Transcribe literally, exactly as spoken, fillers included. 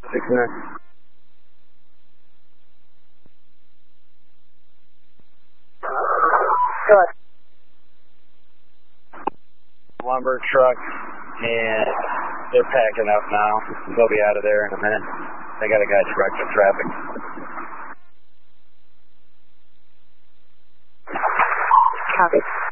six nine. Good. Lumber truck, and they're packing up now. They'll be out of there in a minute. They got a guy directing traffic. Copy.